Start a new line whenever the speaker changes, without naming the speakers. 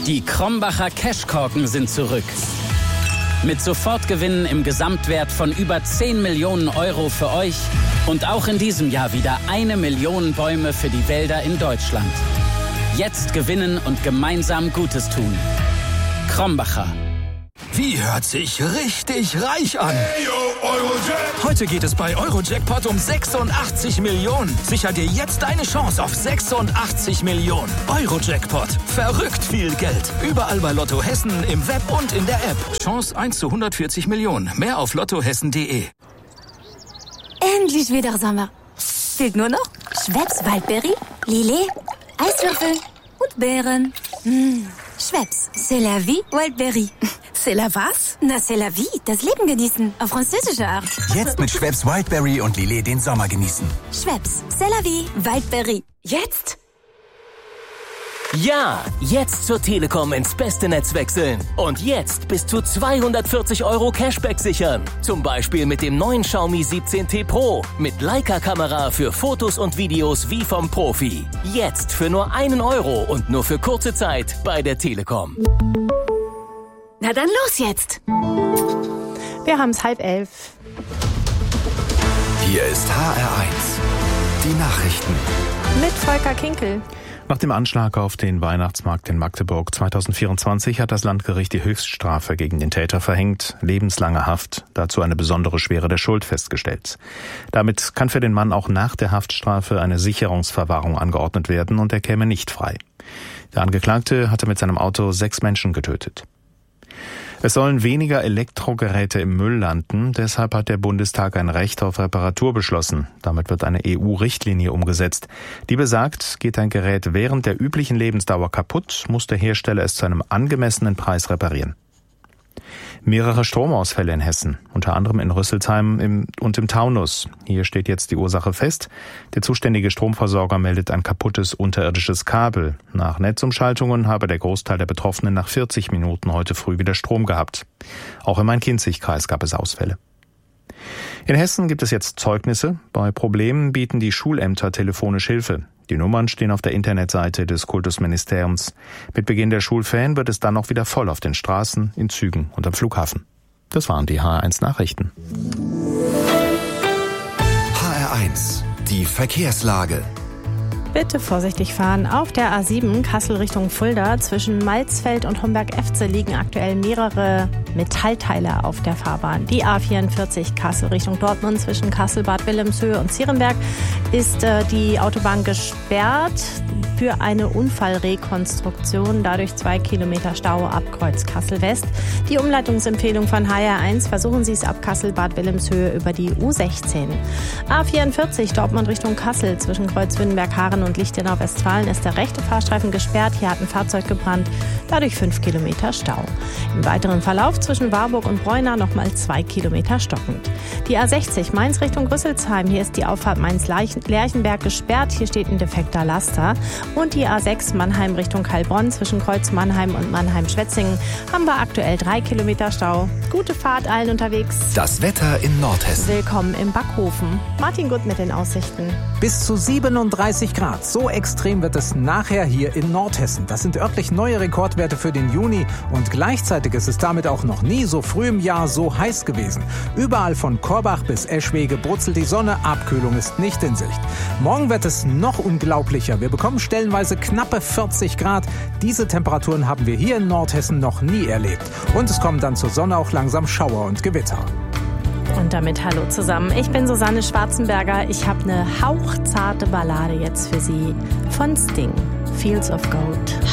Die Krombacher Cashkorken sind zurück. Mit Sofortgewinnen im Gesamtwert von über 10 Millionen Euro für euch und auch in diesem Jahr wieder 1 Million Bäume für die Wälder in Deutschland. Jetzt gewinnen und gemeinsam Gutes tun. Krombacher.
Wie hört sich richtig reich an?
Hey, yo, Eurojackpot.
Heute geht es bei Eurojackpot um 86 Millionen. Sicher dir jetzt deine Chance auf 86 Millionen. Eurojackpot. Verrückt viel Geld. Überall bei Lotto Hessen, im Web und in der App. Chance 1 zu 140 Millionen. Mehr auf lottohessen.de.
Endlich wieder Sommer. Fehlt nur noch Schweppes Waldbeere, Lillet, Eiswürfel und Beeren. Schweppes, c'est la vie, Wildberry.
C'est la was?
Na, c'est la vie, das Leben genießen, auf französische Art.
Jetzt mit Schweppes Wildberry und Lillet den Sommer genießen.
Schweppes, c'est la vie, Wildberry.
Jetzt?
Ja, jetzt zur Telekom ins beste Netz wechseln. Und jetzt bis zu 240 € Cashback sichern. Zum Beispiel mit dem neuen Xiaomi 17T Pro. Mit Leica-Kamera für Fotos und Videos wie vom Profi. Jetzt für nur 1 € und nur für kurze Zeit bei der Telekom.
Na dann los jetzt.
Wir haben es 10:30.
Hier ist HR1. Die Nachrichten.
Mit Volker Kinkel.
Nach dem Anschlag auf den Weihnachtsmarkt in Magdeburg 2024 hat das Landgericht die Höchststrafe gegen den Täter verhängt, lebenslange Haft, dazu eine besondere Schwere der Schuld festgestellt. Damit kann für den Mann auch nach der Haftstrafe eine Sicherungsverwahrung angeordnet werden und er käme nicht frei. Der Angeklagte hatte mit seinem Auto 6 Menschen getötet. Es sollen weniger Elektrogeräte im Müll landen, deshalb hat der Bundestag ein Recht auf Reparatur beschlossen. Damit wird eine EU-Richtlinie umgesetzt. Die besagt, geht ein Gerät während der üblichen Lebensdauer kaputt, muss der Hersteller es zu einem angemessenen Preis reparieren. Mehrere Stromausfälle in Hessen, unter anderem in Rüsselsheim und im Taunus. Hier steht jetzt die Ursache fest. Der zuständige Stromversorger meldet ein kaputtes unterirdisches Kabel. Nach Netzumschaltungen habe der Großteil der Betroffenen nach 40 Minuten heute früh wieder Strom gehabt. Auch im Main-Kinzig-Kreis gab es Ausfälle. In Hessen gibt es jetzt Zeugnisse. Bei Problemen bieten die Schulämter telefonisch Hilfe. Die Nummern stehen auf der Internetseite des Kultusministeriums. Mit Beginn der Schulferien wird es dann auch wieder voll auf den Straßen, in Zügen und am Flughafen. Das waren die HR1 Nachrichten.
HR1, die Verkehrslage.
Bitte vorsichtig fahren. Auf der A7 Kassel Richtung Fulda zwischen Malzfeld und Homberg-Efze liegen aktuell mehrere Metallteile auf der Fahrbahn. Die A44 Kassel Richtung Dortmund zwischen Kassel, Bad Wilhelmshöhe und Zierenberg ist die Autobahn gesperrt für eine Unfallrekonstruktion. Dadurch 2 Kilometer Stau ab Kreuz Kassel West. Die Umleitungsempfehlung von HR1, versuchen Sie es ab Kassel, Bad Wilhelmshöhe über die U16. A44 Dortmund Richtung Kassel zwischen Kreuz Wünnenberg-Haaren und Lichtenau Westfalen ist der rechte Fahrstreifen gesperrt. Hier hat ein Fahrzeug gebrannt, dadurch 5 Kilometer Stau. Im weiteren Verlauf zwischen Warburg und Breuna nochmal 2 Kilometer stockend. Die A60 Mainz Richtung Rüsselsheim, hier ist die Auffahrt Mainz-Lerchenberg gesperrt. Hier steht ein defekter Laster. Und die A6 Mannheim Richtung Heilbronn zwischen Kreuz Mannheim und Mannheim-Schwetzingen haben wir aktuell 3 Kilometer Stau. Gute Fahrt allen unterwegs.
Das Wetter in Nordhessen.
Willkommen im Backhofen. Martin Gutt mit den Aussichten.
Bis zu 37 Grad. So extrem wird es nachher hier in Nordhessen. Das sind örtlich neue Rekordwerte für den Juni und gleichzeitig ist es damit auch noch nie so früh im Jahr so heiß gewesen. Überall von Korbach bis Eschwege brutzelt die Sonne, Abkühlung ist nicht in Sicht. Morgen wird es noch unglaublicher. Wir bekommen stellenweise knappe 40 Grad. Diese Temperaturen haben wir hier in Nordhessen noch nie erlebt. Und es kommen dann zur Sonne auch langsam Schauer und Gewitter.
Und damit hallo zusammen. Ich bin Susanne Schwarzenberger. Ich habe eine hauchzarte Ballade jetzt für Sie von Sting. Fields of Gold.